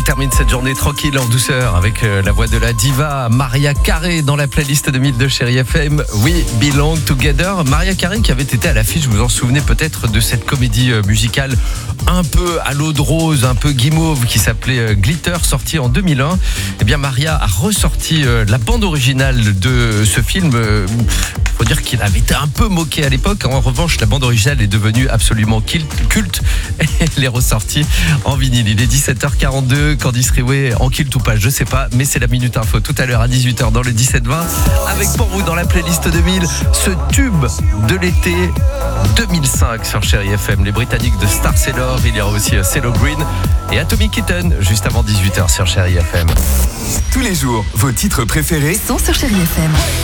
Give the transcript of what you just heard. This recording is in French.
On termine cette journée tranquille en douceur avec la voix de la diva Mariah Carey dans la playlist 2000 de Chérie FM. We Belong Together. Mariah Carey qui avait été à l'affiche, vous vous en souvenez peut-être, de cette comédie musicale un peu à l'eau de rose, un peu guimauve qui s'appelait Glitter, sortie en 2001. Eh bien Mariah a ressorti la bande originale de ce film. Faut dire qu'il avait été un peu moqué à l'époque. En revanche, la bande originale est devenue absolument culte. Elle est ressortie en vinyle. Il est 17h42. Candice Riouet en kilt ou pas, je sais pas. Mais c'est la Minute Info tout à l'heure à 18h dans le 17-20. Avec pour vous dans la playlist 2000 ce tube de l'été 2005 sur Chérie FM. Les Britanniques de Star Sailor. Il y aura aussi CeeLo Green et Atomic Kitten juste avant 18h sur Chérie FM. Tous les jours, vos titres préférés sont sur Chérie FM.